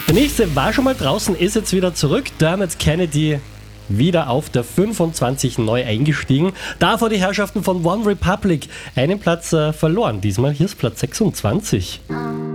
Der nächste war schon mal draußen, ist jetzt wieder zurück. Dermot Kennedy wieder auf der 25 neu eingestiegen. Davor die Herrschaften von One Republic einen Platz verloren. Diesmal hier ist Platz 26.